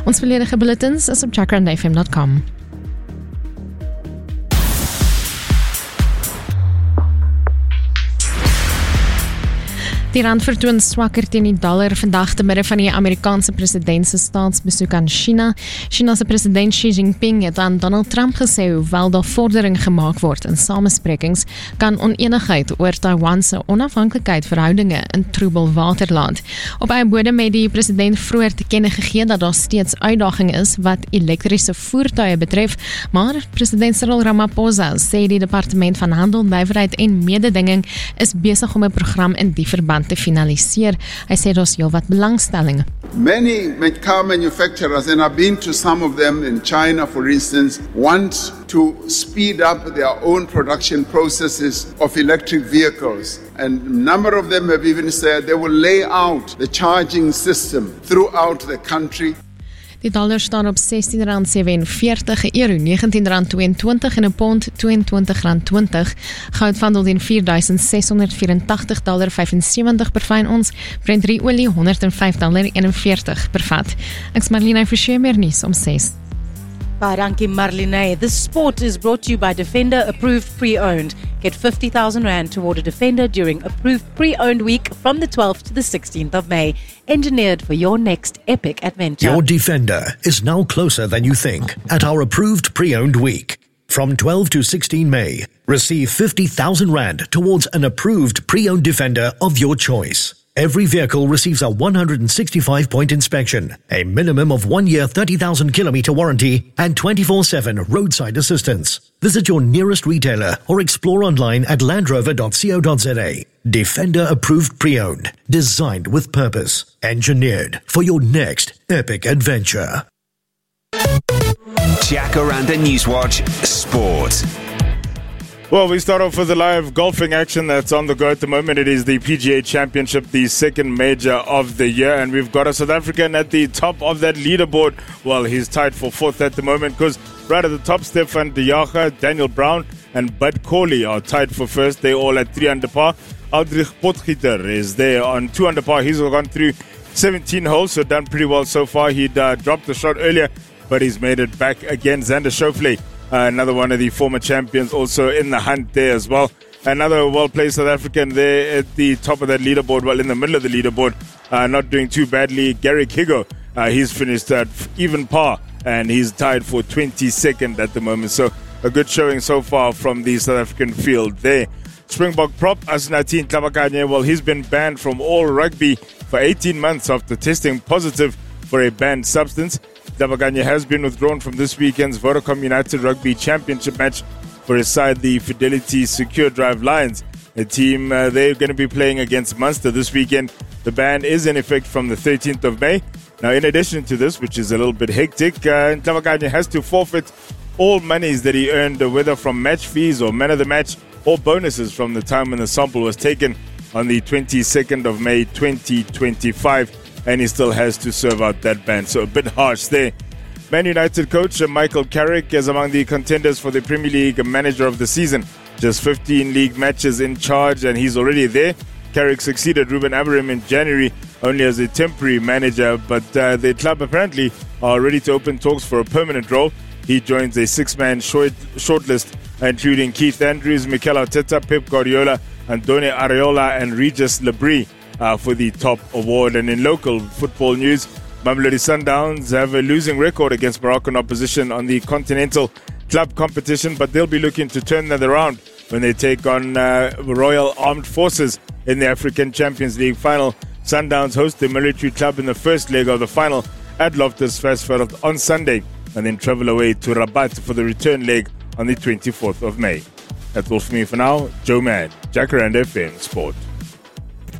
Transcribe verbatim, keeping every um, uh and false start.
Ons volledige bulletins is op jacaranda f m dot com. Die rand vertoon swakker teen die dollar vandag te midde van die Amerikaanse president se staatsbesoek aan China. China se president Xi Jinping het aan Donald Trump gesê hoewel daar vordering gemaak word in samesprekings, kan onenigheid oor Taiwan se onafhanklikheid verhoudinge in troebel water laat. Op eie bodem het die president vroeër te kenne gegee dat daar steeds uitdaging is wat elektriese voertuie betref, maar president Cyril Ramaphosa sê die departement van handel, nywerheid en mededinging is besig om 'n program in die verband te finaliseer. Hy sê daar's heelwat belangstelling. Many car manufacturers, and I've been to some of them in China, for instance, want to speed up their own production processes of electric vehicles. And a number of them have even said they will lay out the charging system throughout the country. Die dollar staan op sestien rand sewenveertig, 'n euro negentien rand tweeëntwintig en 'n pond tweeëntwintig rand twintig. Goud wandel teen vier duisend ses honderd vyfentagtig dollar vyfensewentig per fyn ons. Brent olie honderd en vyf dollar eenenveertig per vat. Ek's Marlene Forsie, meer nuus om ses. Baie dankie Marlene. This sport is brought to you by Defender Approved Pre-Owned. Get fifty thousand rand toward a Defender during Approved Pre-Owned Week from the twelfth to the sixteenth of May. Engineered for your next epic adventure. Your Defender is now closer than you think at our Approved Pre-Owned Week. From twelve to sixteen May, receive fifty thousand rand towards an approved pre-owned Defender of your choice. Every vehicle receives a one hundred sixty-five point inspection, a minimum of one year thirty thousand kilometer warranty, and twenty-four seven roadside assistance. Visit your nearest retailer or explore online at landrover dot co dot za. Defender approved pre-owned, designed with purpose, engineered for your next epic adventure. Jacaranda Newswatch Sport. Well, we start off with the live golfing action that's on the go at the moment. It is the P G A Championship, the second major of the year, and we've got a South African at the top of that leaderboard. Well, he's tied for fourth at the moment because right at the top, Stefan de Jager, Daniel Brown, and Bud Corley are tied for first. They're all at three under par. Aldrich Potgieter is there on two under par. He's gone through seventeen holes, so done pretty well so far. He'd uh, dropped the shot earlier, but he's made it back again. Xander Schauffele, Uh, another one of the former champions, also in the hunt there as well. Another well-placed South African there at the top of that leaderboard, well, in the middle of the leaderboard, uh, not doing too badly. Garrick Higo, uh, he's finished at even par, and he's tied for twenty-second at the moment. So a good showing so far from the South African field there. Springbok prop Asnatin Tlabakanye, well, he's been banned from all rugby for eighteen months after testing positive for a banned substance. Tlabakanye has been withdrawn from this weekend's Vodacom United Rugby Championship match for his side, the Fidelity Secure Drive Lions. A team, uh, they're going to be playing against Munster this weekend. The ban is in effect from the thirteenth of May. Now, in addition to this, which is a little bit hectic, uh, Tlabakanye has to forfeit all monies that he earned, uh, whether from match fees or man of the match or bonuses from the time when the sample was taken on the twenty-second of May twenty twenty-five. And he still has to serve out that ban. So a bit harsh there. Man United coach Michael Carrick is among the contenders for the Premier League Manager of the Season. Just fifteen league matches in charge and he's already there. Carrick succeeded Ruben Amorim in January only as a temporary manager, but uh, the club apparently are ready to open talks for a permanent role. He joins a six-man short shortlist including Keith Andrews, Mikel Arteta, Pep Guardiola, Andone Areola and Regis Lebris. Uh, for the top award. And in local football news, Mamelodi Sundowns have a losing record against Moroccan opposition on the Continental Club competition, but they'll be looking to turn that around when they take on uh, Royal Armed Forces in the African Champions League final. Sundowns host the military club in the first leg of the final at Loftus Versfeld on Sunday and then travel away to Rabat for the return leg on the twenty-fourth of May. That's all for me for now. Joe Mann, Jacaranda F M Sport.